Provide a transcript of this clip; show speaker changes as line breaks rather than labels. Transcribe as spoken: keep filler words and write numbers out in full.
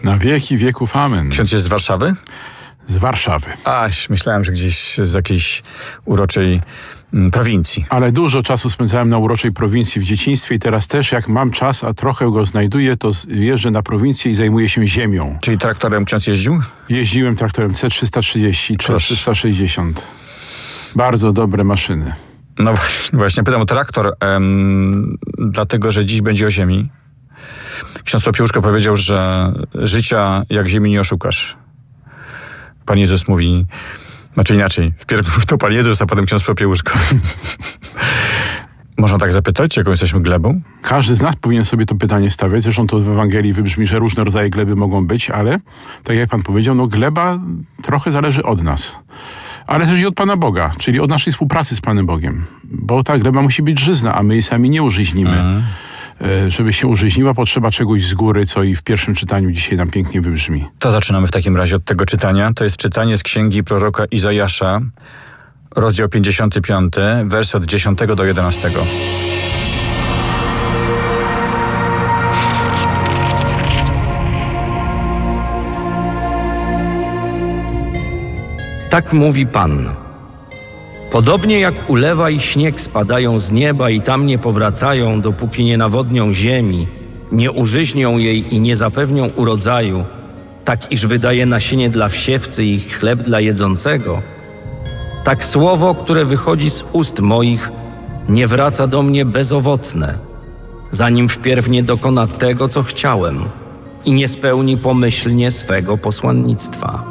Na wieki wieków amen.
Ksiądz jest z Warszawy?
Z Warszawy.
Aś, myślałem, że gdzieś z jakiejś uroczej mm, prowincji.
Ale dużo czasu spędzałem na uroczej prowincji w dzieciństwie i teraz też jak mam czas, a trochę go znajduję, to jeżdżę na prowincję i zajmuję się ziemią.
Czyli traktorem ksiądz jeździł?
Jeździłem traktorem C trzysta trzydzieści, C trzysta sześćdziesiąt. Bardzo dobre maszyny.
No właśnie, pytam o traktor, em, dlatego, że dziś będzie o ziemi. Ksiądz Popiełuszko powiedział, że życia jak ziemi nie oszukasz. Pan Jezus mówi, znaczy inaczej, wpierw to Pan Jezus, a potem ksiądz Popiełuszko. Można tak zapytać, jaką jesteśmy glebą?
Każdy z nas powinien sobie to pytanie stawiać. Zresztą to w Ewangelii wybrzmi, że różne rodzaje gleby mogą być, ale tak jak Pan powiedział, no gleba trochę zależy od nas. Ale też i od Pana Boga, czyli od naszej współpracy z Panem Bogiem. Bo ta gleba musi być żyzna, a my jej sami nie użyźnimy. Mhm. Żeby się użyźniła, potrzeba czegoś z góry, co i w pierwszym czytaniu dzisiaj nam pięknie wybrzmi.
To zaczynamy w takim razie od tego czytania. To jest czytanie z księgi proroka Izajasza, rozdział pięćdziesiąty piąty, wers od dziesiątego do jedenastego.
Tak mówi Pan. Podobnie jak ulewa i śnieg spadają z nieba i tam nie powracają, dopóki nie nawodnią ziemi, nie użyźnią jej i nie zapewnią urodzaju, tak iż wydaje nasienie dla wsiewcy i chleb dla jedzącego, tak słowo, które wychodzi z ust moich, nie wraca do mnie bezowocne, zanim wpierw nie dokona tego, co chciałem i nie spełni pomyślnie swego posłannictwa.